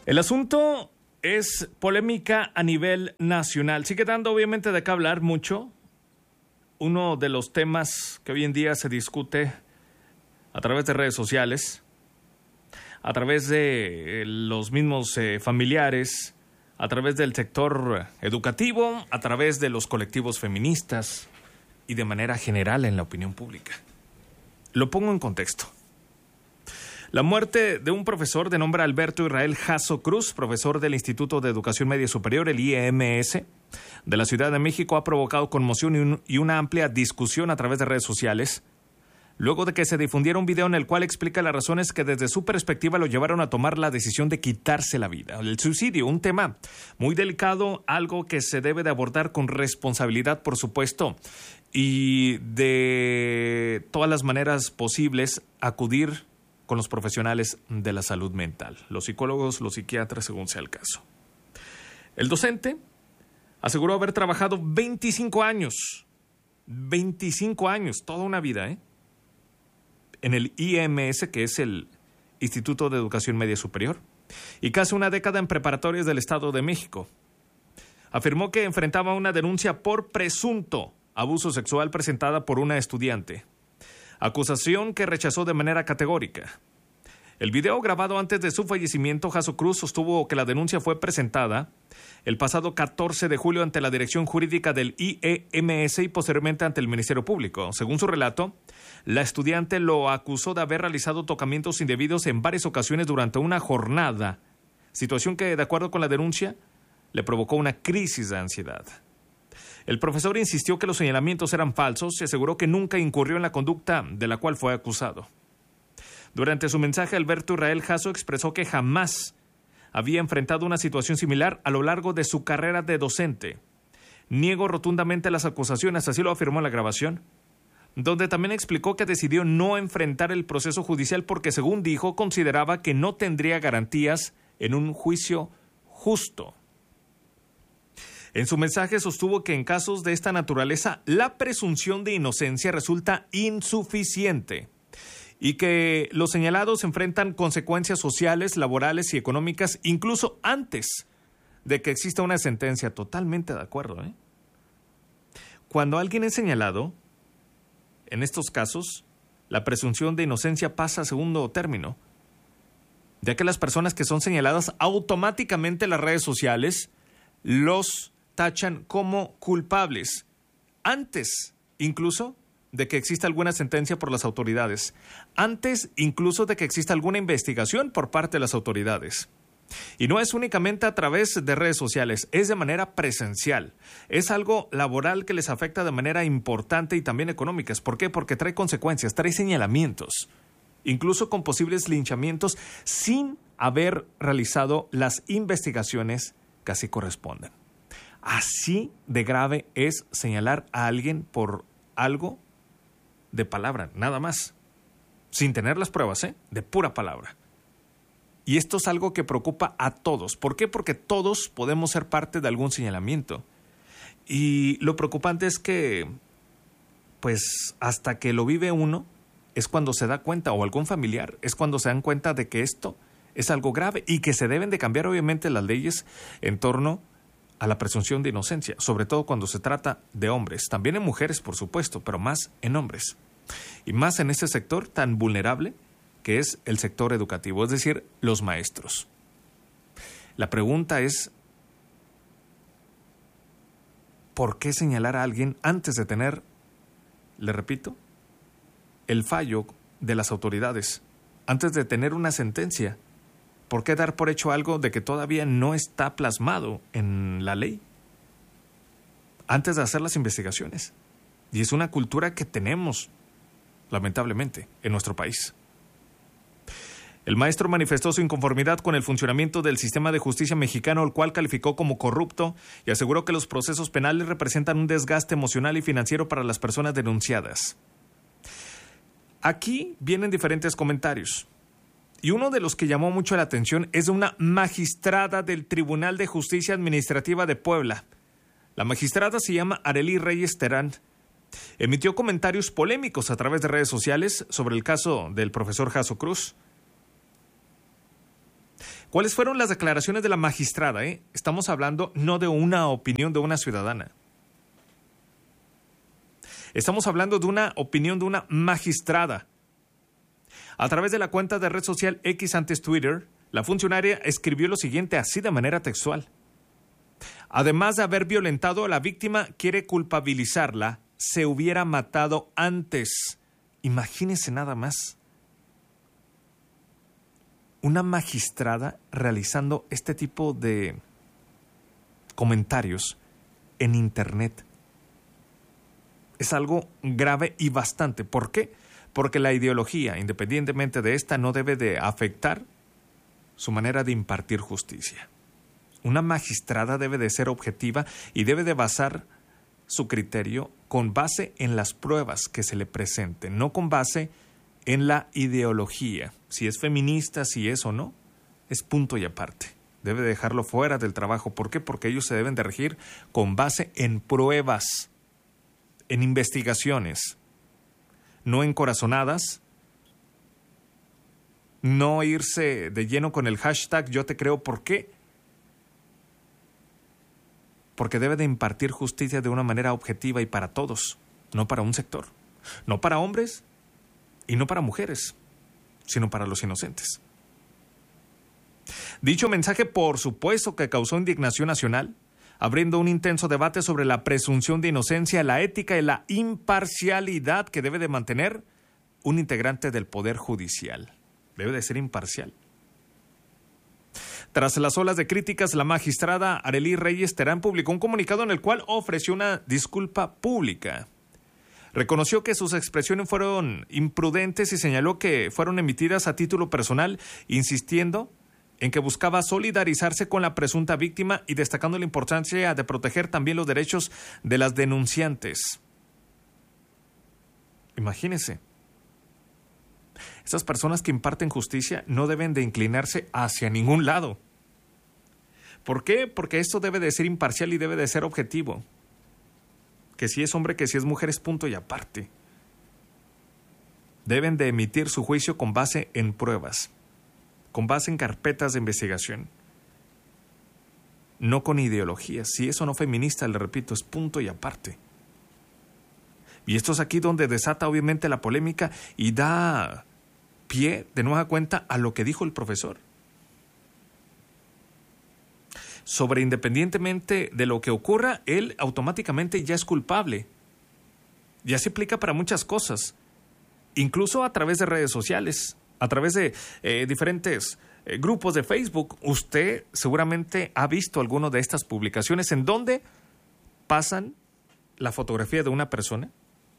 El asunto es polémica a nivel nacional. Sigue dando obviamente de qué hablar mucho. Uno de los temas que hoy en día se discute a través de redes sociales, a través de los mismos familiares, a través del sector educativo, a través de los colectivos feministas y de manera general en la opinión pública. Lo pongo en contexto. La muerte de un profesor de nombre Alberto Israel Jasso Cruz, profesor del Instituto de Educación Media Superior, el IEMS, de la Ciudad de México, ha provocado conmoción y una amplia discusión a través de redes sociales, luego de que se difundiera un video en el cual explica las razones que desde su perspectiva lo llevaron a tomar la decisión de quitarse la vida. El suicidio, un tema muy delicado, algo que se debe de abordar con responsabilidad, por supuesto, y de todas las maneras posibles acudir con los profesionales de la salud mental, los psicólogos, los psiquiatras, según sea el caso. El docente aseguró haber trabajado 25 años, toda una vida, en el IEMS, que es el Instituto de Educación Media Superior, y casi una década en preparatorias del Estado de México. Afirmó que enfrentaba una denuncia por presunto abuso sexual presentada por una estudiante, acusación que rechazó de manera categórica. El video grabado antes de su fallecimiento, Jasso Cruz sostuvo que la denuncia fue presentada el pasado 14 de julio ante la dirección jurídica del IEMS y posteriormente ante el Ministerio Público. Según su relato, la estudiante lo acusó de haber realizado tocamientos indebidos en varias ocasiones durante una jornada, situación que, de acuerdo con la denuncia, le provocó una crisis de ansiedad. El profesor insistió que los señalamientos eran falsos y aseguró que nunca incurrió en la conducta de la cual fue acusado. Durante su mensaje, Alberto Israel Jasso expresó que jamás había enfrentado una situación similar a lo largo de su carrera de docente. Niego rotundamente las acusaciones, así lo afirmó en la grabación, donde también explicó que decidió no enfrentar el proceso judicial porque, según dijo, consideraba que no tendría garantías en un juicio justo. En su mensaje sostuvo que en casos de esta naturaleza la presunción de inocencia resulta insuficiente y que los señalados enfrentan consecuencias sociales, laborales y económicas incluso antes de que exista una sentencia. Totalmente de acuerdo, Cuando alguien es señalado, en estos casos, la presunción de inocencia pasa a segundo término, ya que las personas que son señaladas automáticamente en las redes sociales los tachan como culpables, antes incluso de que exista alguna sentencia por las autoridades, antes incluso de que exista alguna investigación por parte de las autoridades. Y no es únicamente a través de redes sociales, es de manera presencial. Es algo laboral que les afecta de manera importante y también económicas. ¿Por qué? Porque trae consecuencias, trae señalamientos, incluso con posibles linchamientos sin haber realizado las investigaciones que así corresponden. Así de grave es señalar a alguien por algo de palabra, nada más, sin tener las pruebas, de pura palabra. Y esto es algo que preocupa a todos. ¿Por qué? Porque todos podemos ser parte de algún señalamiento. Y lo preocupante es que, pues, hasta que lo vive uno, es cuando se da cuenta, o algún familiar, es cuando se dan cuenta de que esto es algo grave y que se deben de cambiar, obviamente, las leyes en torno a la presunción de inocencia, sobre todo cuando se trata de hombres, también en mujeres, por supuesto, pero más en hombres. Y más en este sector tan vulnerable que es el sector educativo, es decir, los maestros. La pregunta es, ¿por qué señalar a alguien antes de tener, le repito, el fallo de las autoridades, antes de tener una sentencia? ¿Por qué dar por hecho algo de que todavía no está plasmado en la ley antes de hacer las investigaciones? Y es una cultura que tenemos, lamentablemente, en nuestro país. El maestro manifestó su inconformidad con el funcionamiento del sistema de justicia mexicano, el cual calificó como corrupto, y aseguró que los procesos penales representan un desgaste emocional y financiero para las personas denunciadas. Aquí vienen diferentes comentarios. Y uno de los que llamó mucho la atención es de una magistrada del Tribunal de Justicia Administrativa de Puebla. La magistrada se llama Arely Reyes Terán. Emitió comentarios polémicos a través de redes sociales sobre el caso del profesor Jasso Cruz. ¿Cuáles fueron las declaraciones de la magistrada? Estamos hablando no de una opinión de una ciudadana. Estamos hablando de una opinión de una magistrada. A través de la cuenta de red social X, antes Twitter, la funcionaria escribió lo siguiente así de manera textual. Además de haber violentado a la víctima, quiere culpabilizarla. Se hubiera matado antes. Imagínese nada más. Una magistrada realizando este tipo de comentarios en Internet. Es algo grave y bastante. ¿Por qué? Porque la ideología, independientemente de esta, no debe de afectar su manera de impartir justicia. Una magistrada debe de ser objetiva y debe de basar su criterio con base en las pruebas que se le presenten, no con base en la ideología. Si es feminista, si es o no, es punto y aparte. Debe dejarlo fuera del trabajo. ¿Por qué? Porque ellos se deben de regir con base en pruebas, en investigaciones, no en corazonadas, no irse de lleno con el hashtag yo te creo. ¿Por qué? Porque debe de impartir justicia de una manera objetiva y para todos, no para un sector, no para hombres y no para mujeres, sino para los inocentes. Dicho mensaje, por supuesto, que causó indignación nacional, abriendo un intenso debate sobre la presunción de inocencia, la ética y la imparcialidad que debe de mantener un integrante del Poder Judicial. Debe de ser imparcial. Tras las olas de críticas, la magistrada Arely Reyes Terán publicó un comunicado en el cual ofreció una disculpa pública. Reconoció que sus expresiones fueron imprudentes y señaló que fueron emitidas a título personal, insistiendo en que buscaba solidarizarse con la presunta víctima y destacando la importancia de proteger también los derechos de las denunciantes. Imagínense. Esas personas que imparten justicia no deben de inclinarse hacia ningún lado. ¿Por qué? Porque esto debe de ser imparcial y debe de ser objetivo. Que si es hombre, que si es mujer, es punto y aparte. Deben de emitir su juicio con base en pruebas, con base en carpetas de investigación, no con ideologías. Si es o no feminista, le repito, es punto y aparte. Y esto es aquí donde desata obviamente la polémica y da pie de nueva cuenta a lo que dijo el profesor. Sobre independientemente de lo que ocurra, él automáticamente ya es culpable. Ya se aplica para muchas cosas, incluso a través de redes sociales, a través de diferentes grupos de Facebook. Usted seguramente ha visto alguna de estas publicaciones en donde pasan la fotografía de una persona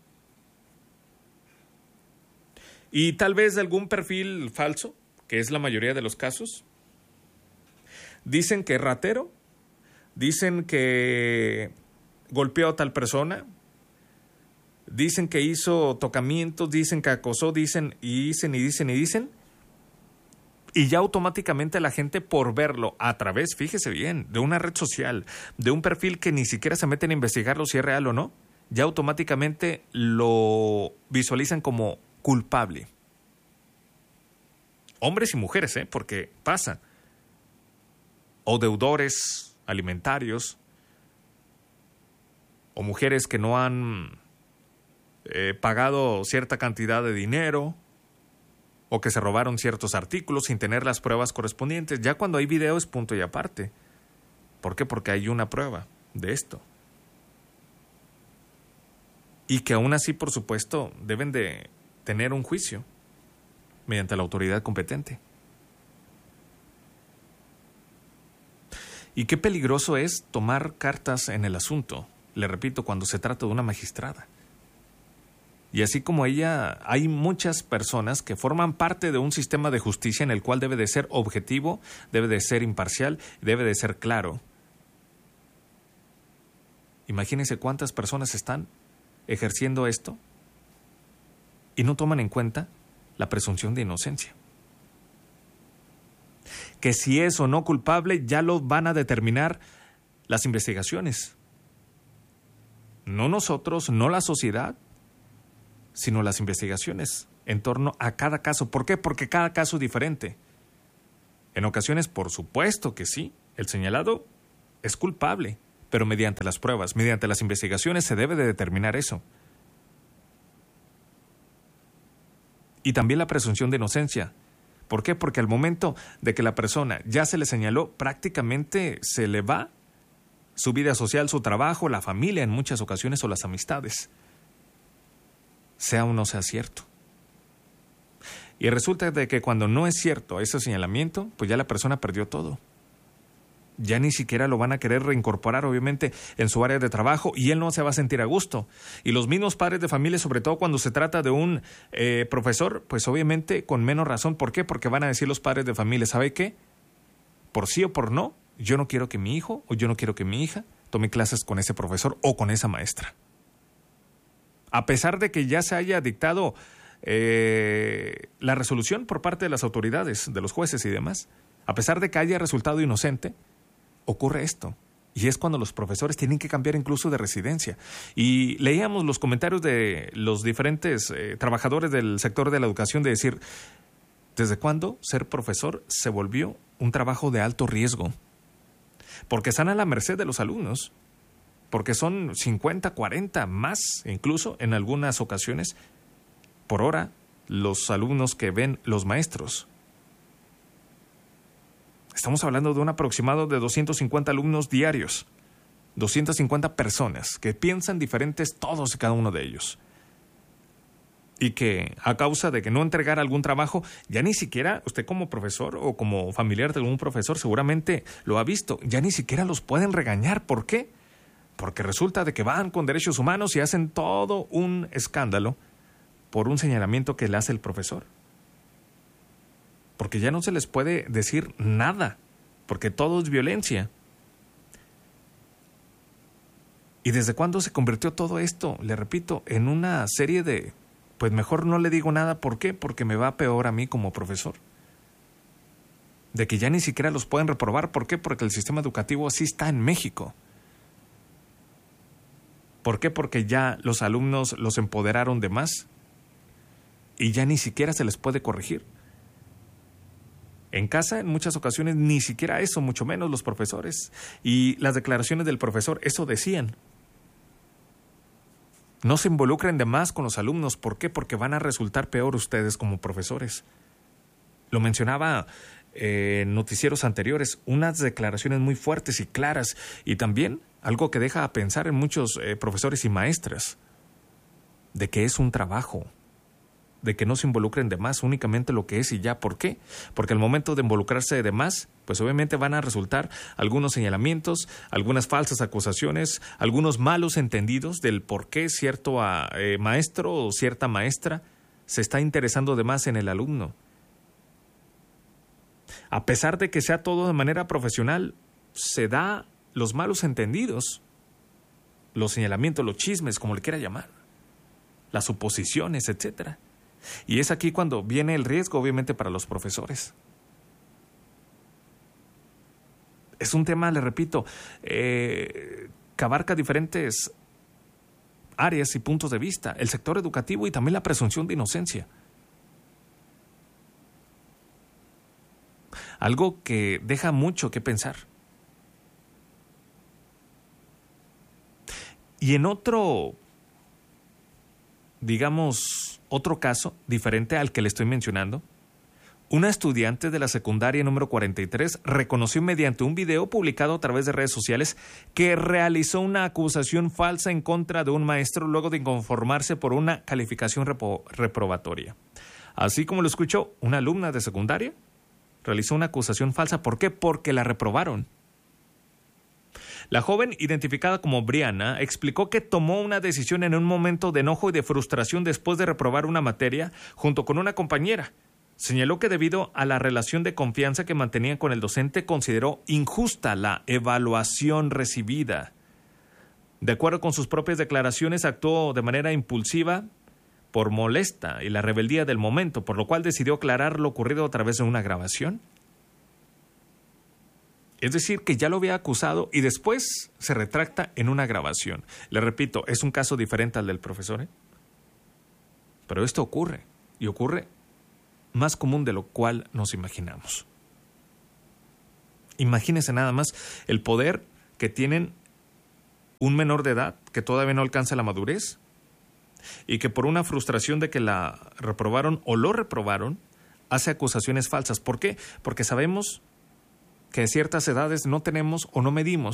y tal vez de algún perfil falso, que es la mayoría de los casos. Dicen que es ratero, dicen que golpeó a tal persona, dicen que hizo tocamientos, dicen que acosó, dicen y dicen y dicen y dicen. Y ya automáticamente la gente, por verlo a través, fíjese bien, de una red social, de un perfil que ni siquiera se meten a investigarlo si es real o no, ya automáticamente lo visualizan como culpable. Hombres y mujeres, porque pasa. O deudores alimentarios, o mujeres que no han pagado cierta cantidad de dinero, o que se robaron ciertos artículos sin tener las pruebas correspondientes. Ya cuando hay video es punto y aparte. ¿Por qué? Porque hay una prueba de esto. Y que aún así, por supuesto, deben de tener un juicio mediante la autoridad competente. Y qué peligroso es tomar cartas en el asunto, le repito, cuando se trata de una magistrada. Y así como ella, hay muchas personas que forman parte de un sistema de justicia en el cual debe de ser objetivo, debe de ser imparcial, debe de ser claro. Imagínense cuántas personas están ejerciendo esto y no toman en cuenta la presunción de inocencia. Que si es o no culpable ya lo van a determinar las investigaciones. No nosotros, no la sociedad, sino las investigaciones en torno a cada caso. ¿Por qué? Porque cada caso es diferente. En ocasiones, por supuesto que sí, el señalado es culpable, pero mediante las pruebas, mediante las investigaciones se debe de determinar eso. Y también la presunción de inocencia. ¿Por qué? Porque al momento de que la persona ya se le señaló, prácticamente se le va su vida social, su trabajo, la familia en muchas ocasiones o las amistades. Sea o no sea cierto. Y resulta de que cuando no es cierto ese señalamiento, pues ya la persona perdió todo. Ya ni siquiera lo van a querer reincorporar, obviamente, en su área de trabajo y él no se va a sentir a gusto. Y los mismos padres de familia, sobre todo cuando se trata de un profesor, pues obviamente con menos razón. ¿Por qué? Porque van a decir los padres de familia, ¿sabe qué? Por sí o por no, yo no quiero que mi hijo o yo no quiero que mi hija tome clases con ese profesor o con esa maestra. A pesar de que ya se haya dictado la resolución por parte de las autoridades, de los jueces y demás, a pesar de que haya resultado inocente, ocurre esto. Y es cuando los profesores tienen que cambiar incluso de residencia. Y leíamos los comentarios de los diferentes trabajadores del sector de la educación de decir, ¿desde cuándo ser profesor se volvió un trabajo de alto riesgo? Porque están a la merced de los alumnos, porque son 50, 40 más, incluso en algunas ocasiones, por hora, los alumnos que ven los maestros. Estamos hablando de un aproximado de 250 alumnos diarios, 250 personas que piensan diferentes todos y cada uno de ellos. Y que a causa de que no entregar algún trabajo, ya ni siquiera usted como profesor o como familiar de algún profesor seguramente lo ha visto, ya ni siquiera los pueden regañar. ¿Por qué? Porque resulta de que van con derechos humanos y hacen todo un escándalo por un señalamiento que le hace el profesor. Porque ya no se les puede decir nada, porque todo es violencia. ¿Y desde cuándo se convirtió todo esto? Le repito, en una serie de, pues mejor no le digo nada. ¿Por qué? Porque me va peor a mí como profesor. De que ya ni siquiera los pueden reprobar. ¿Por qué? Porque el sistema educativo así está en México. ¿Por qué? Porque ya los alumnos los empoderaron de más y ya ni siquiera se les puede corregir. En casa, en muchas ocasiones, ni siquiera eso, mucho menos los profesores. Y las declaraciones del profesor, eso decían. No se involucren de más con los alumnos. ¿Por qué? Porque van a resultar peor ustedes como profesores. Lo mencionaba en noticieros anteriores, unas declaraciones muy fuertes y claras. Y también algo que deja a pensar en muchos profesores y maestras, de que es un trabajo, de que no se involucren de más, únicamente lo que es y ya. ¿Por qué? Porque al momento de involucrarse de más, pues obviamente van a resultar algunos señalamientos, algunas falsas acusaciones, algunos malos entendidos del por qué cierto maestro o cierta maestra se está interesando de más en el alumno. A pesar de que sea todo de manera profesional, se da los malos entendidos, los señalamientos, los chismes, como le quiera llamar, las suposiciones, etcétera. Y es aquí cuando viene el riesgo, obviamente, para los profesores. Es un tema, le repito, que abarca diferentes áreas y puntos de vista, el sector educativo y también la presunción de inocencia. Algo que deja mucho que pensar. Y en otro, digamos, otro caso diferente al que le estoy mencionando, una estudiante de la secundaria número 43 reconoció mediante un video publicado a través de redes sociales que realizó una acusación falsa en contra de un maestro luego de inconformarse por una calificación reprobatoria. Así como lo escuchó, una alumna de secundaria realizó una acusación falsa. ¿Por qué? Porque la reprobaron. La joven, identificada como Brianna, explicó que tomó una decisión en un momento de enojo y de frustración después de reprobar una materia junto con una compañera. Señaló que debido a la relación de confianza que mantenían con el docente, consideró injusta la evaluación recibida. De acuerdo con sus propias declaraciones, actuó de manera impulsiva por molesta y la rebeldía del momento, por lo cual decidió aclarar lo ocurrido a través de una grabación. Es decir, que ya lo había acusado y después se retracta en una grabación. Le repito, es un caso diferente al del profesor, pero esto ocurre, y ocurre más común de lo cual nos imaginamos. Imagínense nada más el poder que tienen un menor de edad que todavía no alcanza la madurez y que por una frustración de que la reprobaron o lo reprobaron, hace acusaciones falsas. ¿Por qué? Porque sabemos que a ciertas edades no tenemos o no medimos